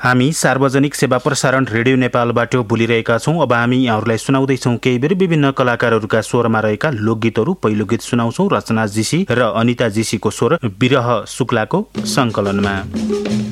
हामी सार्वजनिक सेवा प्रसारण रेडियो नेपालबाट बोलिरहेका छौं। अब हामी यहाँहरूलाई सुनाउँदैछौं केही बेर विभिन्न कलाकारहरूका स्वरमा रहेका लोकगीतहरू। पहिलो गीत सुनाउँछौं रचना जीसी र अनिता जीसीको स्वर विरह शुक्लाको संकलनमा।